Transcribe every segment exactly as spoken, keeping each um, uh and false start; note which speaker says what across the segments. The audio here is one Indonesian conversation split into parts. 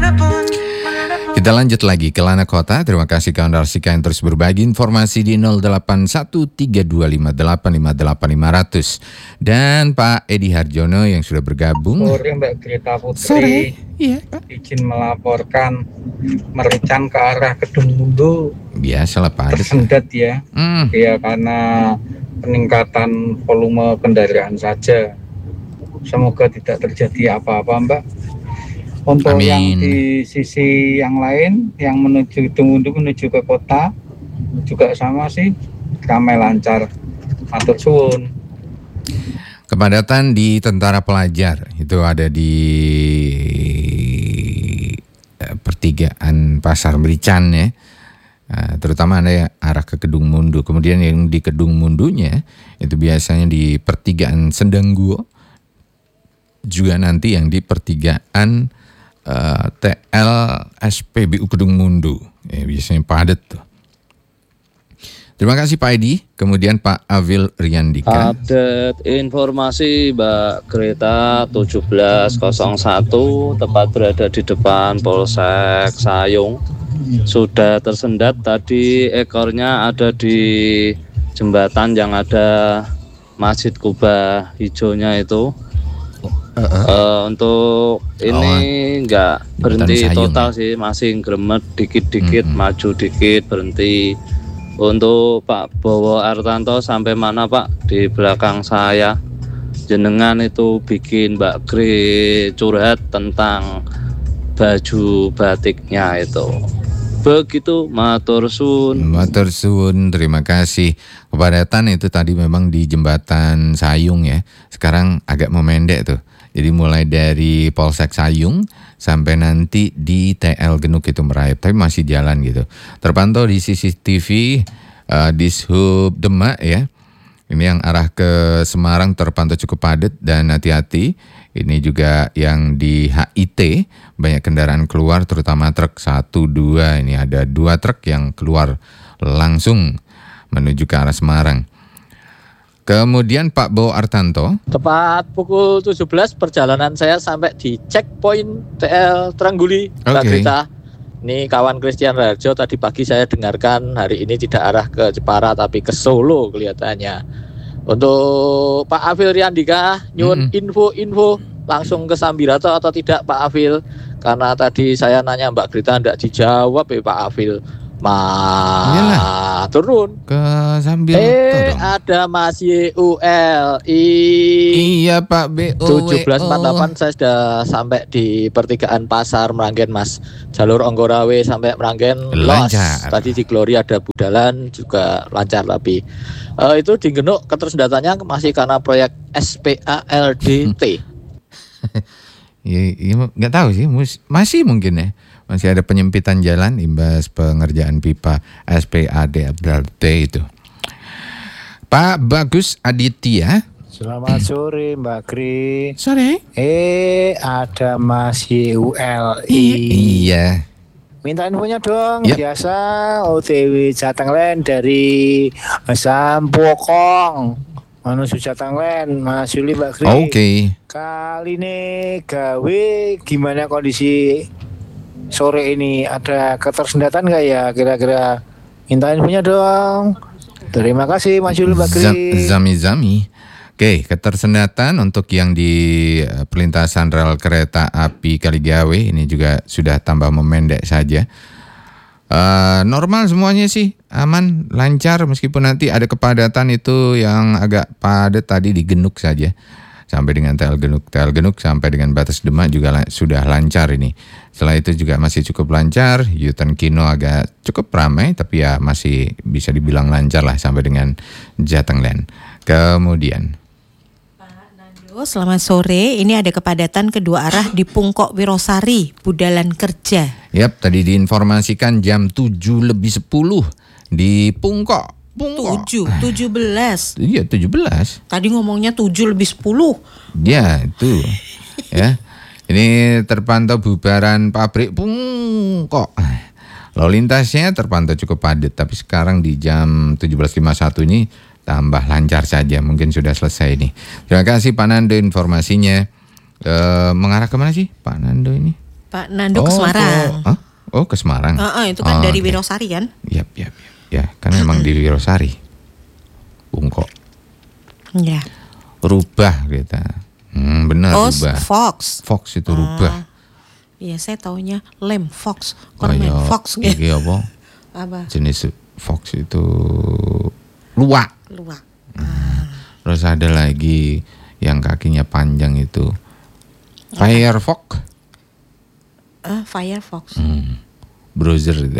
Speaker 1: Kita lanjut lagi ke Lana Kota. Terima kasih kawan Darsika yang terus berbagi informasi di nol delapan satu tiga dua lima delapan lima delapan lima nol nol. Dan Pak Edi Harjono yang sudah bergabung.
Speaker 2: Sore Mbak Greta Putri.
Speaker 1: Sore. Iya, Pak.
Speaker 2: Izin melaporkan Merican ke arah Kedung Mundu.
Speaker 1: Biasalah Pak.
Speaker 2: Tersendat ya.
Speaker 1: Hmm.
Speaker 2: Ya karena peningkatan volume kendaraan saja. Semoga tidak terjadi apa-apa Mbak. Untuk
Speaker 1: Amin.
Speaker 2: yang di sisi yang lain, yang menuju Kedung Mundu menuju ke kota, juga sama sih, ramai lancar. Matur suwun.
Speaker 1: Kepadatan di Tentara Pelajar itu ada di eh, pertigaan Pasar Merican ya. Nah, terutama ada yang arah ke Kedung Mundu. Kemudian yang di Kedung Mundunya itu biasanya di pertigaan Sendangguo. Juga nanti yang di pertigaan uh, T L S P B U Kedung Mundu. Ya, biasanya padat tuh. Terima kasih Pak Edi. Kemudian Pak Avil Riyandika.
Speaker 3: Update informasi Mbak Greta tujuh belas nol satu tepat berada di depan Polsek Sayung. Sudah tersendat tadi, ekornya ada di jembatan yang ada Masjid Kuba hijaunya itu. Uh, uh. Uh, untuk ini enggak oh, berhenti total sih, masih gremet dikit-dikit, hmm. maju dikit, berhenti. Untuk Pak Bowo Artanto sampai mana Pak? Di belakang saya. Jenengan itu bikin Mbak Gri curhat tentang baju batiknya itu. Begitu, matur suwun.
Speaker 1: Matur suwun, terima kasih. Kepadatan itu tadi memang di jembatan Sayung ya. Sekarang agak memendek tuh. Jadi mulai dari Polsek Sayung sampai nanti di T L Genuk itu merayap, tapi masih jalan gitu. Terpantau di C C T V uh, di Sub Demak ya. Ini yang arah ke Semarang terpantau cukup padat dan hati-hati. Ini juga yang di H I T banyak kendaraan keluar, terutama truk satu dua. Ini ada dua truk yang keluar langsung menuju ke arah Semarang. Kemudian Pak Bowo Artanto.
Speaker 4: Tepat pukul tujuh belas perjalanan saya sampai di checkpoint T L Trangguli, Mbak
Speaker 1: Okay.
Speaker 4: Greta. Ini kawan Christian Raharjo, tadi pagi saya dengarkan hari ini tidak arah ke Jepara tapi ke Solo kelihatannya. Untuk Pak Avil Riyandika, nyun mm-hmm. info-info langsung ke Sambiratto atau tidak Pak Avil? Karena tadi saya nanya Mbak Greta tidak dijawab ya Pak Avil. Ma turun
Speaker 1: ke Sambiratto
Speaker 4: eh
Speaker 1: dong.
Speaker 4: Ada Mas Y U L I.
Speaker 1: Iya Pak B O W O.
Speaker 4: tujuh belas empat puluh delapan saya sudah sampai di pertigaan Pasar Meranggen Mas. Jalur Onggorawe sampai Meranggen
Speaker 1: lancar.
Speaker 4: Los. Tadi di Gloria ada Budalan juga lancar tapi uh, itu di Genuk ketersendatannya masih karena proyek S P A L D T.
Speaker 1: Ya, ya nggak tahu sih, masih mungkin ya. Masih ada penyempitan jalan imbas pengerjaan pipa S P A D T itu. Pak Bagus Aditya.
Speaker 5: Selamat sore Mbak Gri.
Speaker 1: Sore.
Speaker 5: Eh ada Mas Y U L I.
Speaker 1: Iya.
Speaker 5: Minta infonya dong.
Speaker 1: Yep.
Speaker 5: Biasa O T W Jatenglen dari Sampokong menuju Jatenglen, Mas Yuli Mbak Gri.
Speaker 1: Oke. Okay.
Speaker 5: Kali ini gawe gimana kondisi sore ini, ada ketersendatan nggak ya kira-kira? Minta infonya dong. Terima kasih Mas Yul Bakri.
Speaker 1: Zami Zami. Oke, ketersendatan untuk yang di perlintasan rel kereta api Kaligawe ini juga sudah tambah memendek saja. Uh, normal semuanya sih, aman, lancar meskipun nanti ada kepadatan itu yang agak padat tadi di Genuk saja. Sampai dengan T L Genuk, T L Genuk sampai dengan batas Demak juga la- sudah lancar ini. Setelah itu juga masih cukup lancar, U-turn Kino agak cukup ramai, tapi ya masih bisa dibilang lancar lah sampai dengan Jatenglen. Kemudian.
Speaker 6: Pak Nando, selamat sore. Ini ada kepadatan kedua arah di Pungkok Wirosari, Budalan Kerja.
Speaker 1: Yap, tadi diinformasikan jam tujuh lebih sepuluh di Pungkok.
Speaker 6: Tujuh, tujuh belas.
Speaker 1: Iya, tujuh belas.
Speaker 6: Tadi ngomongnya tujuh lebih sepuluh.
Speaker 1: Ya, itu. Ya. Ini terpantau bubaran pabrik Pungkok. Lalu lintasnya terpantau cukup padat, tapi sekarang di jam tujuh belas lima puluh satu ini tambah lancar saja. Mungkin sudah selesai ini. Terima kasih Pak Nando informasinya. E, mengarah kemana sih Pak Nando ini?
Speaker 6: Pak Nando
Speaker 1: Oh,
Speaker 6: ke Semarang.
Speaker 1: ke- hah? Oh ke Semarang.
Speaker 6: Ah, ah, itu kan
Speaker 1: Oh,
Speaker 6: dari
Speaker 1: oke.
Speaker 6: Wirosari kan?
Speaker 1: Yap, yap, yap. Ya, kan memang di Wirosari. Bungkok.
Speaker 6: Ya.
Speaker 1: Rubah kita. Hmm, benar
Speaker 6: Oh,
Speaker 1: rubah.
Speaker 6: Fox.
Speaker 1: Fox itu rubah.
Speaker 6: Iya, saya taunya lem Fox, kormen
Speaker 1: Kayak
Speaker 6: Fox gitu.
Speaker 1: iki apa?
Speaker 6: Apa?
Speaker 1: Jenis Fox itu luwak.
Speaker 6: Luwak.
Speaker 1: Terus ada lagi yang kakinya panjang itu Firefox.
Speaker 6: Ah, Firefox.
Speaker 1: Hmm, browser itu.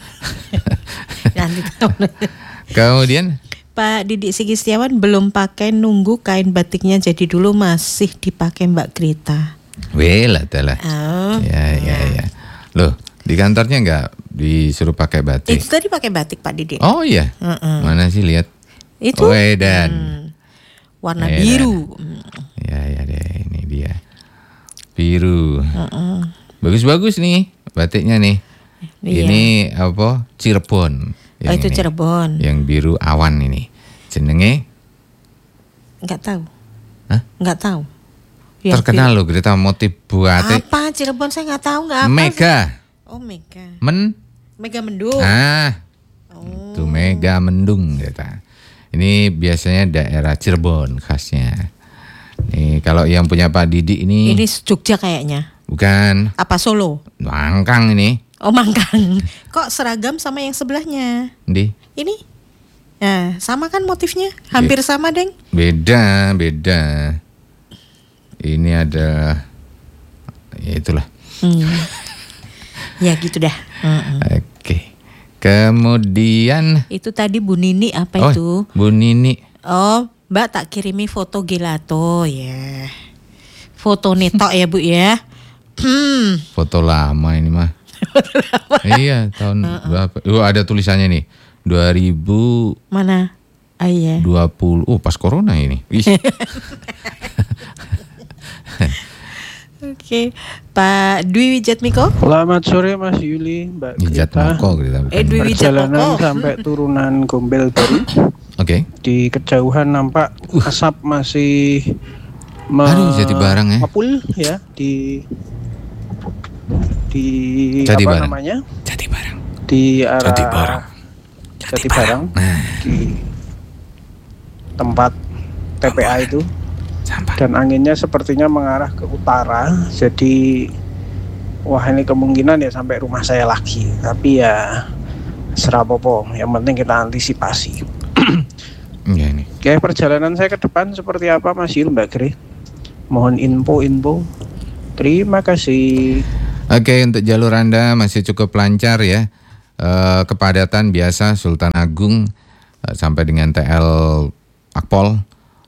Speaker 6: Nanti tahu.
Speaker 1: Kemudian
Speaker 6: Pak Didik Sigi Setiawan belum pakai, nunggu kain batiknya jadi dulu, masih dipakai Mbak Greta.
Speaker 1: Wela lah.
Speaker 6: Oh.
Speaker 1: Ya, ya, ya. Loh, di kantornya nggak disuruh pakai batik?
Speaker 6: Itu tadi pakai batik Pak Didik.
Speaker 1: Oh iya.
Speaker 6: Mm-mm.
Speaker 1: Mana sih lihat?
Speaker 6: Itu
Speaker 1: Oh, edan.
Speaker 6: hmm, warna
Speaker 1: Edan.
Speaker 6: biru.
Speaker 1: Ya, ya deh, ini dia. Biru. Bagus-bagus nih batiknya nih.
Speaker 6: Iya.
Speaker 1: Ini apa? Cirebon.
Speaker 6: Oh,
Speaker 1: Yang
Speaker 6: itu
Speaker 1: ini.
Speaker 6: Cirebon.
Speaker 1: Yang biru awan ini. Jenenge
Speaker 6: Enggak tahu.
Speaker 1: Hah?
Speaker 6: Enggak tahu. Yang
Speaker 1: terkenal loh Greta motif
Speaker 6: biru.
Speaker 1: batik.
Speaker 6: Apa Cirebon, saya enggak tahu, enggak apa.
Speaker 1: Mega.
Speaker 6: Oh, Mega.
Speaker 1: Men.
Speaker 6: Mega Mendung.
Speaker 1: Ah.
Speaker 6: Oh.
Speaker 1: Itu Mega Mendung Greta. Ini biasanya daerah Cirebon khasnya. Nih kalau yang punya Pak Didi ini,
Speaker 6: Ini Jogja kayaknya.
Speaker 1: bukan
Speaker 6: Apa Solo?
Speaker 1: Mangkang ini.
Speaker 6: Oh, Mangkang. Kok seragam sama yang sebelahnya?
Speaker 1: Di
Speaker 6: Ini? Nah, sama kan motifnya? Hampir sama, Deng.
Speaker 1: beda, beda. Ini ada ya itulah.
Speaker 6: Hmm. Ya gitu dah. Mm-mm.
Speaker 1: Oke. Kemudian
Speaker 6: Itu tadi Bu Nini apa
Speaker 1: oh,
Speaker 6: itu?
Speaker 1: Bu Nini.
Speaker 6: Oh, Mbak tak kirimi foto gelato ya. Foto netok ya Bu ya. Hmm.
Speaker 1: Foto lama ini mah. Iya, tahun berapa? Oh, ada tulisannya nih. dua ribu
Speaker 6: Mana? Ah iya.
Speaker 1: dua puluh. Oh, pas corona ini. Ih.
Speaker 6: Oke. Pak Dwi Wijatmiko.
Speaker 7: Selamat sore Mas Yuli, Mbak
Speaker 1: Ijat
Speaker 7: Greta.
Speaker 1: Moko Greta bukan.
Speaker 6: Eh, Dwi Wijatmoko.
Speaker 7: Perjalanan sampai turunan Gombel baru.
Speaker 1: Oke.
Speaker 7: Di kejauhan nampak asap masih me-
Speaker 1: Aduh, Jati Barang ya.
Speaker 7: mengepul ya di di
Speaker 1: Jati
Speaker 7: apa
Speaker 1: Barang.
Speaker 7: namanya?
Speaker 1: Jati Barang.
Speaker 7: Di arah
Speaker 1: Jati Barang.
Speaker 7: Jati Barang.
Speaker 1: Nah,
Speaker 7: Di tempat T P A itu.
Speaker 1: sampah.
Speaker 7: Dan anginnya sepertinya mengarah ke utara, jadi wah ini kemungkinan ya sampai rumah saya lagi, tapi ya serapopo, yang penting kita antisipasi.
Speaker 1: Iya ini.
Speaker 7: Oke, perjalanan saya ke depan seperti apa Mas Yul, Mbak Gre? Mohon info-info. Terima kasih.
Speaker 1: Oke, untuk jalur Anda masih cukup lancar ya. Eh, kepadatan biasa Sultan Agung eh, sampai dengan T L Akpol.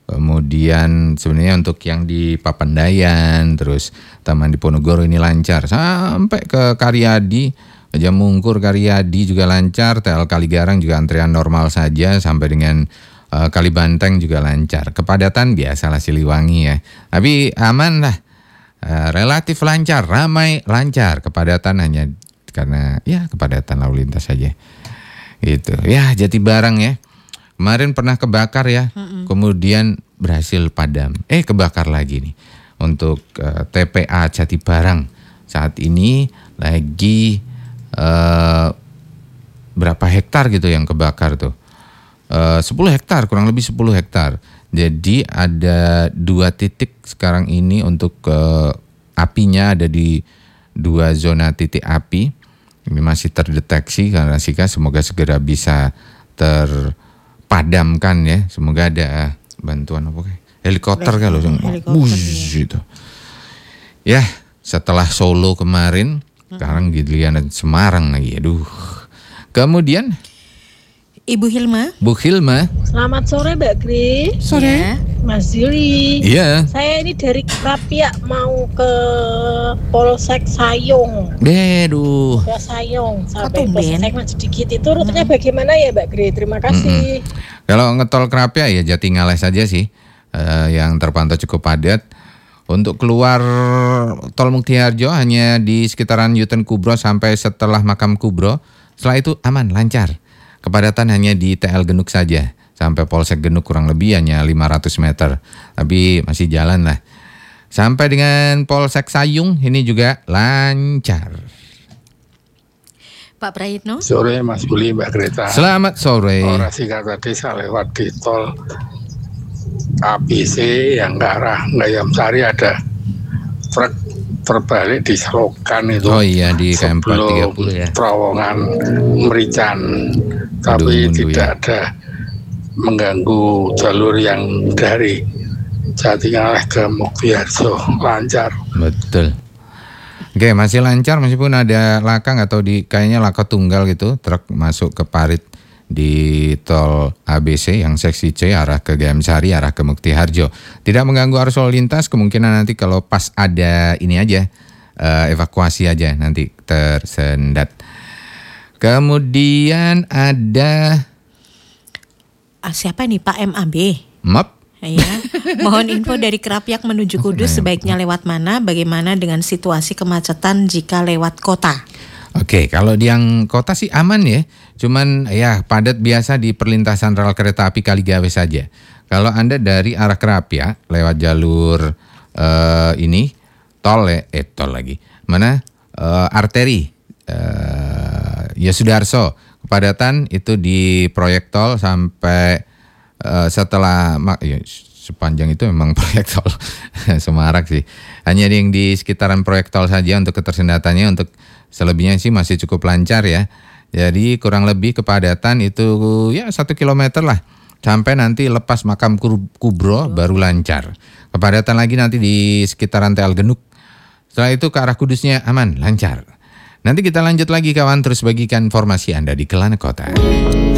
Speaker 1: Kemudian sebenarnya untuk yang di Papandayan, terus Taman Diponegoro ini lancar sampai ke Karyadi, Jamungkur Karyadi juga lancar, T L Kaligarang juga antrian normal saja sampai dengan uh, Kalibanteng juga lancar. Kepadatan biasalah Siliwangi ya, tapi aman lah, uh, relatif lancar, ramai lancar. Kepadatan hanya karena ya kepadatan lalu lintas saja. Gitu ya, Jati Barang ya. Kemarin pernah kebakar ya, Mm-mm. kemudian berhasil padam. Eh kebakar lagi nih untuk uh, T P A Jati Barang saat ini lagi uh, berapa hektar gitu yang kebakar tuh? Uh, sepuluh hektar, kurang lebih sepuluh hektar. Jadi ada dua titik sekarang ini untuk uh, apinya ada di dua zona titik api. Ini masih terdeteksi karena Sika semoga segera bisa ter padamkan ya, semoga ada bantuan apa kayak helikopter kalau
Speaker 6: Helikopter,
Speaker 1: gitu. Ya, setelah Solo kemarin, sekarang giliran Semarang lagi. Aduh. Kemudian
Speaker 6: Ibu Hilma.
Speaker 1: Bu Hilma.
Speaker 8: Selamat sore Mbak Gri,
Speaker 6: Sore.
Speaker 8: Mas Yuli.
Speaker 1: Iya.
Speaker 8: Saya ini dari Krapia mau ke Polsek Sayung.
Speaker 1: Aduh.
Speaker 8: Ke Sayung sampai
Speaker 6: Kok
Speaker 8: Polsek
Speaker 6: tumben?
Speaker 8: Sayung masih sedikit. Itu rutenya bagaimana ya Mbak Gri? Terima kasih.
Speaker 1: Kalau ngetol Krapia ya Jatingaleh saja sih eh, yang terpantau cukup padat. Untuk keluar Tol Muktiharjo hanya di sekitaran Yuten Kubro sampai setelah Makam Kubro. Setelah itu aman, lancar. Kepadatan hanya di T L Genuk saja. Sampai Polsek Genuk kurang lebih hanya lima ratus meter. Tapi masih jalan lah. Sampai dengan Polsek Sayung ini juga lancar.
Speaker 6: Pak Prayitno.
Speaker 9: Sore Mas Buli, Mbak Greta.
Speaker 1: Selamat sore.
Speaker 9: Orasi kata tadi saya lewat di tol A B C yang ke arah Ngayam Sari ada truk terbalik di selokan itu.
Speaker 1: Oh iya di K M empat tiga puluh ya.
Speaker 9: Terowongan Merican, tapi
Speaker 1: Aduh,
Speaker 9: tidak
Speaker 1: ya.
Speaker 9: ada mengganggu jalur yang dari Jatingaleh ke Muktiharjo, lancar.
Speaker 1: Betul. Oke, masih lancar meskipun ada laka atau di kayaknya laka tunggal gitu, truk masuk ke parit di tol A B C yang seksi C arah ke G M Sari, arah ke Muktiharjo. Tidak mengganggu arus lalu lintas, kemungkinan nanti kalau pas ada ini aja, uh, evakuasi aja nanti tersendat. Kemudian ada
Speaker 6: Ah, siapa nih Pak M A B?
Speaker 1: Map.
Speaker 6: Ya, mohon info dari Kerapiak menuju Kudus sebaiknya lewat mana? Bagaimana dengan situasi kemacetan jika lewat kota?
Speaker 1: Oke, kalau di yang kota sih aman ya. Cuman ya padat biasa di perlintasan rel kereta api Kaligawe saja. Kalau Anda dari arah Kerapiak lewat jalur uh, ini tol ya, eh tol lagi. Mana? Uh, arteri uh, ya Sudarso. Kepadatan itu di proyek tol sampai uh, setelah ya, sepanjang itu memang proyek tol semarak sih. Hanya yang di sekitaran proyek tol saja untuk ketersendatannya, untuk selebihnya sih masih cukup lancar ya. Jadi kurang lebih kepadatan itu ya satu kilometer lah. Sampai nanti lepas makam Kubro baru lancar. Kepadatan lagi nanti di sekitaran T L Genuk. Setelah itu ke arah Kudusnya aman, lancar. Nanti kita lanjut lagi kawan, terus bagikan informasi Anda di Kelana Kota.